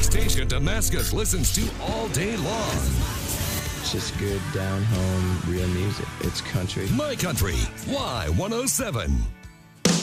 station Damascus listens to all day long. It's just good, down-home, real music. It's country. My Country, Y107.